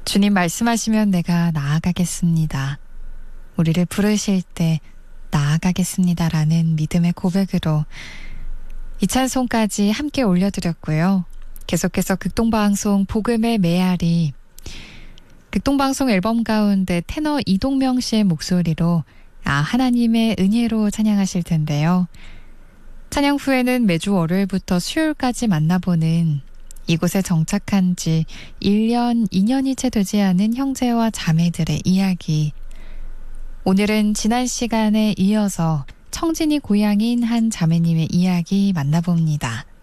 주님 말씀하시면 내가 나아가겠습니다. 우리를 부르실 때 나아가겠습니다라는 믿음의 고백으로 이 찬송까지 함께 올려드렸고요. 계속해서 극동방송 복음의 메아리, 극동방송 앨범 가운데 테너 이동명 씨의 목소리로 하나님의 은혜로 찬양하실 텐데요. 찬양 후에는 매주 월요일부터 수요일까지 만나보는 이곳에 정착한 지 1년, 2년이 채 되지 않은 형제와 자매들의 이야기. 오늘은 지난 시간에 이어서 청진이 고향인 한 자매님의 이야기 만나봅니다.